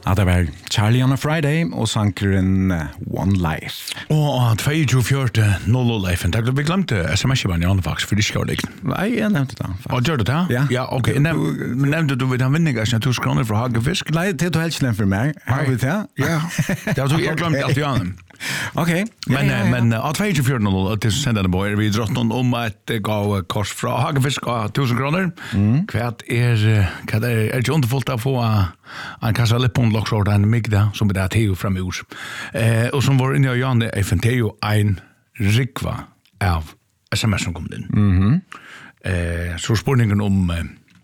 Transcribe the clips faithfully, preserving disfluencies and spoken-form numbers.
Ja, det var Charlie on a Friday og sankeren uh, One Life. Og tjueto fjorten noll Life. Det vi glemte sms-banen i Anfax, for det skal være ikke. Nei, jeg nevnte det. Og gjør du det? Ja. Ja, ok. Men nevnte du ved den vinningen som tusen kroner fra Hagefisk? Nei, det er du helt slem for meg. Har vi det? Ja. Det var jeg glemte alt i annen. Ok. Men, ja, ja, ja. men uh, tjueto fjorten noll til sendende på er vi dratt noen om et gav kors fra Hagefisk av tusen kroner. Mm. Hva er, hva er, er ikke underfullt å få en kassa lippon loksord en migda som er Teo fram i ors. Eh, og som var inne i Janne, jeg Teo en rikva av sms som kom inn. Mhm. Eh, så spurningen om eh,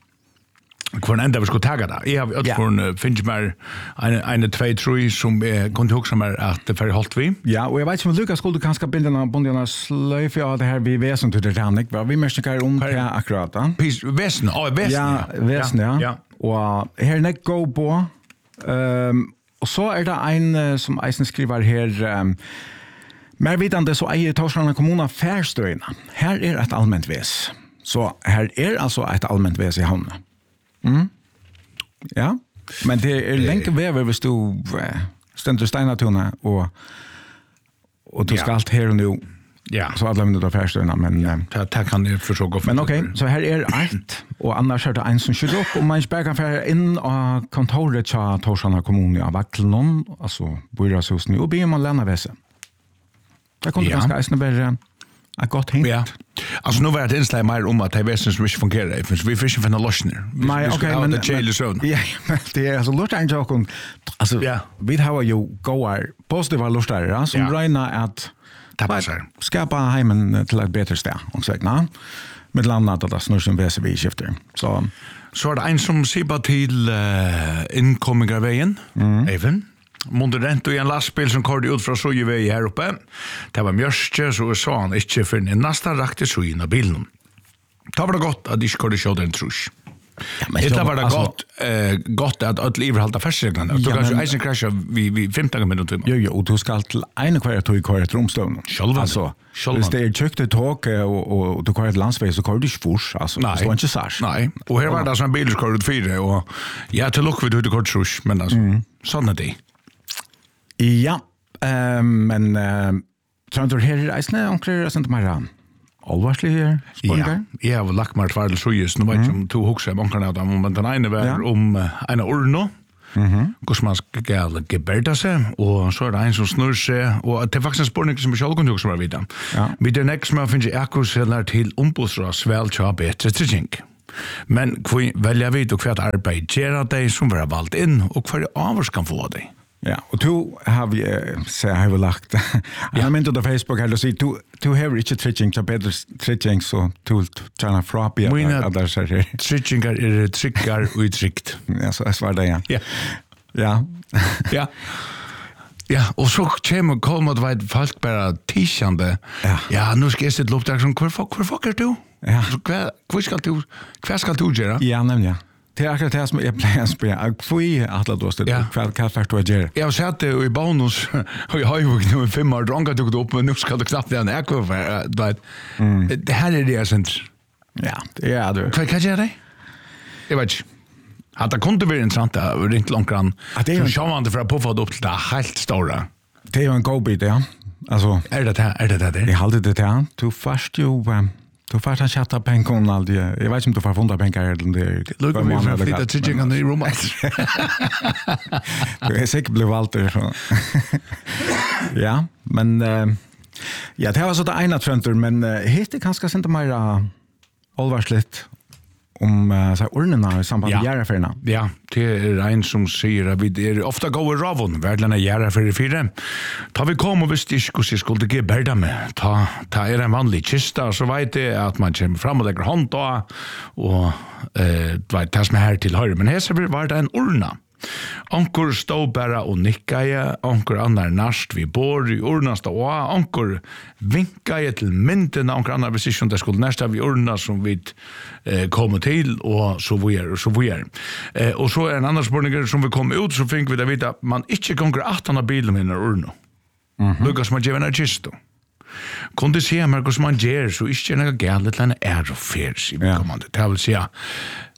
hva enda vi skulle taga det. Jeg har ødt for en finnes mer en, en, tvei, tre som jeg kunne huske meg at det er holdt vi. Ja, og jeg vet ikke om Lukas skulle kanskje bindene bondene sløyfe av det her vi vesen til det tannik. Vi mørker ikke om det akkurat da. Vesen, å, vesen, ja. Ja, vesen, ja. ja. Og her er det gå på. Um, og så er det en uh, som eisen skriver her um, mer vidande så eier Torslanda kommuna færstøyene. Her er et allment ves. Så her er altså et allment ves i havnet. Mm. Ja, men det er lenge vever hvis du uh, stender steinatune og, og du skal alt her og nå. Ja. Så alla minuter färstörna men ja, det, det kan jag försöka. Men okej, okay, så här är allt och annars är det en som skjuter upp och man ska kan fara in och kontoret till Torslanda kommun i Vattlenon, alltså bostadshusen och be man lämna väse. Det kommer ja. ganska isna vara ett gott hint. Ja. Alltså nu var det inslag mer om att det väsen som inte fungerar. För vi fick finna lösningar. Nej, okej, men det är så. Ja, det är alltså lust en sak om alltså ja. vi har ju goar positiva lustar som ja. Räna att tappar skapa hemmen till ett bättre ställe och så na med landet att det snurrar som väse vi skiftar. Så så är det en som ser till uh, inkommingar vägen. Mm. Även Monterento i en lastbil som körde ut från Sojevej här uppe. Det var mjörstje så sa han inte för en nästan rakte Sojen av bilen. Det var det gott att de inte körde kört en trus. Ja, men det var det alltså, gott, eh, gott att alla liv halta färsreglarna. Du kanske eisen krascha vid, vid femton minuter. Jo, jo, och du ska till en kvar tog i kvar ett romstövn. Alltså, hvis det är tjockt ett tåg och, och, och du kvar ett landsväg så kvar du inte fors. Alltså, nej. Det var inte sars. Nej, och här var det som en bil som kvar ut fyra och jag till luck vid hur du kvar trus, men alltså, mm. sån är det. Ja, uh, men uh, tror du her er eisne onkler sent meg ran? Alvarslig her, spørninger? Ja, jeg har lagt meg tvær til Sojus. Nå vet jeg om to hokser av onklerne av dem, men den ene var ja. om uh, en urno, mm-hmm. hvordan man skal gale geberda seg, og så er det en som snurr seg, og det er faktisk en spørning som vi selv kunne hokse meg videre. Ja. Vi er nek som jeg finner ekkoseller til ombudsras vel til å ha bedre trygging. Men hva velger vi og hva arbeid gjør det som vi har valgt inn, og hva avers kan få det? Ja, og du har vi, så har vi lagt, jeg har mynt på Facebook her, og sier, du, du har ikke trygging, så bedre trygging, så du vil tjene fra opp i at det er her. Tryggingar er tryggar og utrygt. Ja, så jeg svarer det, ja. Ja. Ja. Ja. Ja, og så kommer Kolmot veit folk bare tidsjande. Ja. Ja, nå skal jeg sitte opp der, hvor fuck er du? Ja. Hva skal du, hva skal du gjøre? Ja, nemlig, ja. Det er akkurat det som jeg pleier å spørre. Hvor er alle du har stått? Hva er først du har gjort? Jeg har sett det i bonus, og jeg har jo ikke noen fem år dronket tok det opp, men nå skal du knapt det en ekko. Det her er det jeg synes. Ja, det er det. Hva gjør det? Jeg vet ikke. At det kunne være interessant, det har ringt langt grann. Så ser man det fra påfått opp til det helt store. Det er jo en god bit, ja. Altså, er det det? Er det det? Jeg halte det til. Du først jo... Du får ta chatta pengar alltid. Jag vet inte om du får funda pengar eller det. Look at me for flytta teaching on the room. Du är säkert blev Walter så. Ja, men uh, ja, det var så det ena trender men uh, heter kanske inte mer allvarsligt om uh, så ordnarna i samband med ja. Järafärna. Ja, det är en som säger att vi är ofta går ravon världarna järafär fyra. Ta vi kom och visst inte hur jag skulle ge bärda med. Ta, ta er en vanlig kista så vet det att man kommer fram och lägger hand då och eh, vet det som är här till höger. Men här så var det en urna. Ankor stod bara och nickade, ankor annar nast vi bor i urna stod och ankor vinkade till mynten, ankor annar visst inte om det skulle nästa vi urna som vi eh, kommer till och så vi är och så vi är. Eh, och så är en annan spårning som vi kom ut så fick vi det vita att man inte gånger att han har bilen med en urna. Mm-hmm. Lukas man ger en artisto. Kunde se Marcus man ger så inte några galet länge är och färs i kommande. Det vill säga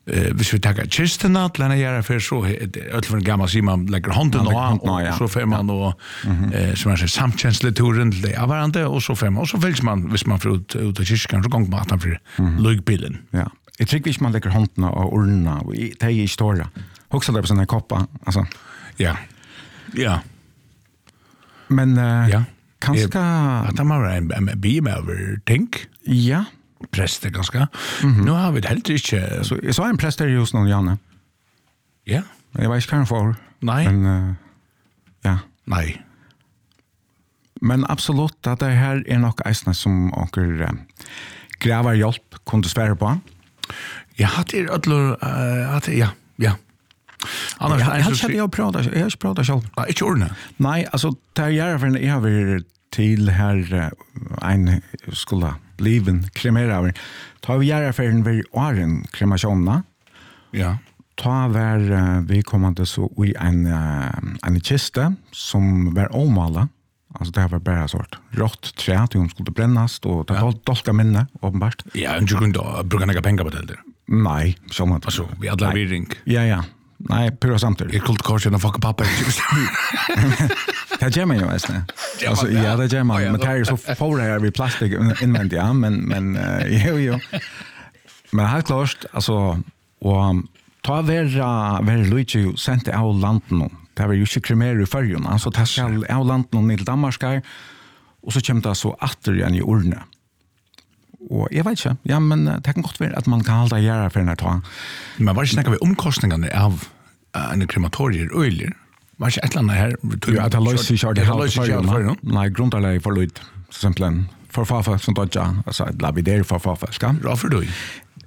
Eh, hvis vi tackar kistena till en göra för så öll för gamla sig man lägger handen och så får man då eh som är samkänsleturen till det avvarande och så får man och så väljs man hvis man får ut ut av kyrkan så gång man för lugbillen. Ja. Jag tycker vi man lägger handen och urna och det är ju stora. Också där på såna koppar alltså. Ja. Ja. Men uh, ja. Kanske att man har en, en beam över tänk. Ja. Präster ganska. Mm-hmm. Nu har vi det helt inte. Så jag sa en präster just någon Janne. Ja. Jag vet inte för. Nej. Men uh, ja. Nej. Men absolut att det här är nog äsna som onkel uh, grävar hjälp kunde svära på. Jag hade det alltså att ja, ja. Annars jag har jag pratat jag har pratat själv. Ja, inte ordna. Nej, alltså där gör för jag har till här en skola liven kremera. Ta vi gör för en vi åren kremationerna. Ja. Ta var vi kommande så i en en kista som var omala. Alltså det var bara sort rått trä som skulle brännas och det var dolka minne uppenbart. Ja, och du kunde bruka några pengar på det. Nej, så man alltså vi hade vi ring. Ja, ja. Nej, pura samtidigt. Jag skulle kanske en fucking pappa. Det gör man ju nästan. Alltså ja, det gör man. Men det är så får det vi plastik invändigt, ja, men men jo jo. Men helt klart, alltså och ta vara vara Luigi sent av landen. Det var ju inte kremer i färgen. Alltså ta skall av landen i Danmark och så kommer det så åter igen i urne. Och jag vet inte, ja, men det kan gott vara att man kan hålla göra för den här tån. Men vad snackar vi omkostningarna av en krematorier öler? Vad är ett eller annat här? Ja, att det löser sig det här för nej, grundarläge för lite, så simpelthen. För farfar som dodja, alltså la vi där för farfar, ska? Bra för dig.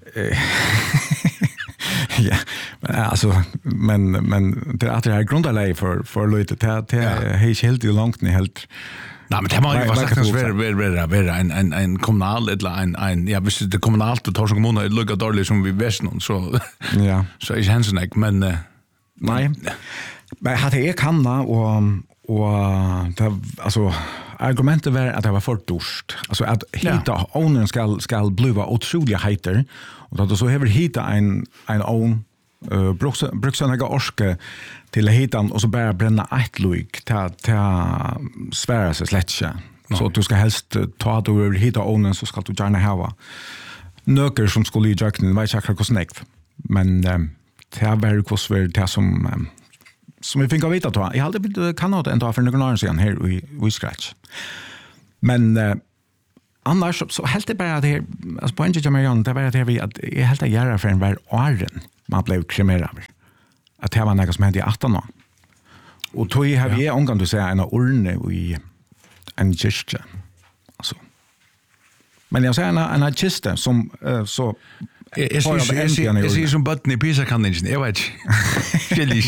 Ja, men alltså men men det att det är grundarläge för för lite det det är helt långt ni helt. Nej, men det må ju vara sagt att vara vara vara en en en kommunal eller en en ja, visst det kommunalt och tar så kommuner det lukar dåligt som vi vet någon så ja. Så är hansen inte men uh, nej. Men hade jag kanna och och det alltså argumentet var att det var för dorst. Alltså att hita ånen ska ska bliva otroliga heter och då så har vi hita en en ån Uh, bruksarna orske till hitan och så bara bränna ett luk till till svära sig slätcha. Så att du ska helst ta det över hita ånen så ska du gärna ha nöker som skulle i jöknen, vet jag hur snäckt. Men um, det är väl kostvär det som um, som vi fick av vita då. Jag hade inte kan ha det ändå för någon annan sen här i i scratch. Men uh, annars så helt det bara det alltså på en jamarion det var det vi att jag helt att göra för en var åren man blev kremerad. Att det var något som hände i arton år. Och då har vi omgång du säga en urne i en kista. Alltså. Men jag säger en en kista som uh, så är så som botten i pizza kan inte. Jag vet inte.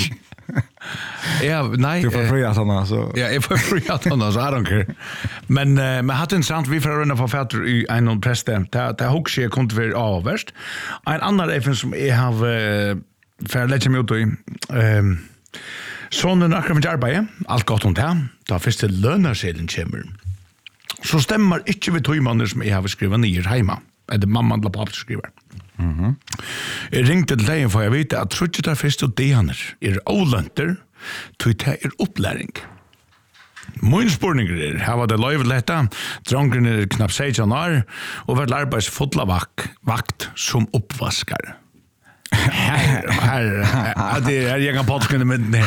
Ja, nej. Du får fri att han så. Ja, jag får fri att han så I don't care. Men men hade en sant vi för runda för fatter i en präst där där huxie kunde vi avvärst. En annan även som är har för lägga mig ut i ehm sonen akkurat med arbete. Allt gott och där. Då första lönersedeln kommer. Så stämmer inte vi två mannen som jag har skrivit ner hemma. Eller mamma eller pappa skriver. Mhm. Jag ringte till dig för jag vet att truttet är först och det han är olönter till det är uppläring. Min spurning är, här var det löjvet lätta, dronken är knappt sexton år och var arbets fotla vakt, vakt som uppvaskar. Här, här, det är jag kan podskande med det.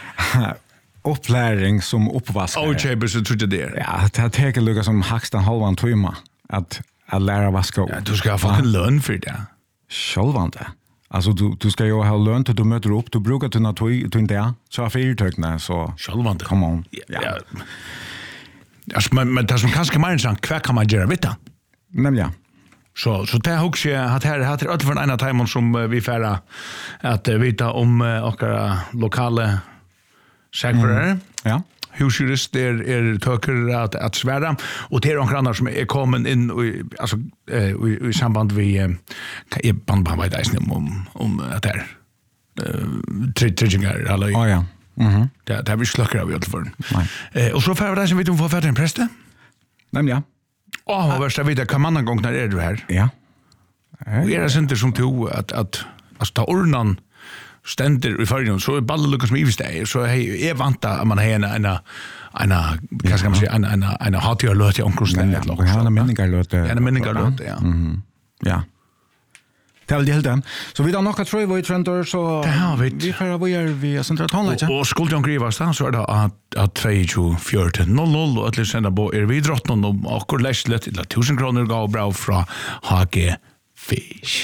Uppläring som uppvaskar. Och tjejber så tror jag det. Ja, det tar lukka som högsta halvan timme att att lära vaska upp. Ja, du ska få en lön för det. Självande. Alltså du du ska ju ha lön till du möter upp, du brukar till natur till där. Så har fyrtökna så. Självande. Come on. Ja. Alltså men men det som kanske mer intressant, kvar kan man göra vet du? Nämligen. Så så det hooks jag har här har det för en annan som vi färra att veta om och lokala säkrare. Mm. Ja. Husjurist är är töker att att svära och det är några andra som är kommen in och alltså i, i samband med eh band band vid isen om om att det eh tredjingar alla. Ja ja. Mhm. Det det vi slackar av i alla fall. Eh och så för det som vi får för en präste. Nämligen. Åh, vad värsta vidare kan man en gång när är du här? Ja. Och är det inte som to att att alltså ta urnan ständer i förrjun så är ballelucka som i steg så är är vanta att man har en en en vad ska man säga en en en hatiga låt i omkring det lock. Ja, en minningar låt. En minningar låt, ja. Mhm. Ja. Det är helt den. Så vi då nog att tror vi trender så vi får vi är vi är centralt handla. Och skulle jag skriva så så är det att att tjugo fjorton noll noll och att sända på er vidrott och akkurat läst lite tusen kronor gå bra från H G Fish.